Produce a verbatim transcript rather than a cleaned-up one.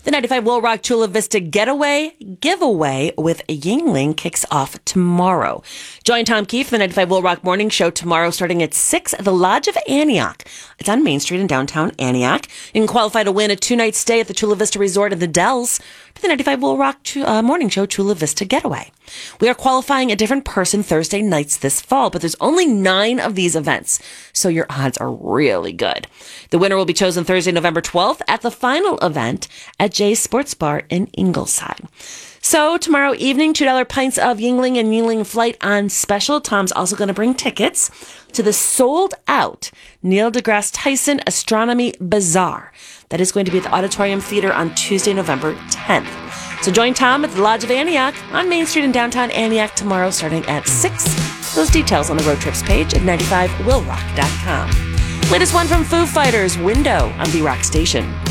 The ninety-five Will Rock Chula Vista Getaway giveaway with Yingling kicks off tomorrow. Join Tom Keefe for the ninety-five Will Rock Morning Show tomorrow starting at six at the Lodge of Antioch. It's on Main Street in downtown Antioch. You can qualify to win a two-night stay at the Chula Vista Resort in the Dells for the ninety-five Will Rock uh, Morning Show Chula Vista Getaway. We are qualifying a different person Thursday nights this fall, but there's only nine of these events, so your odds are really good. The winner will be chosen Thursday, November twelfth at the final event at Jay's Sports Bar in Ingleside. So tomorrow evening, two dollars pints of Yingling and Yingling Flight on special. Tom's also going to bring tickets to the sold-out Neil deGrasse Tyson Astronomy Bazaar. That is going to be at the Auditorium Theater on Tuesday, November tenth. So join Tom at the Lodge of Antioch on Main Street in downtown Antioch tomorrow starting at six. Those details on the road trips page at ninety-five will rock dot com. Latest one from Foo Fighters, Window on the Rock Station.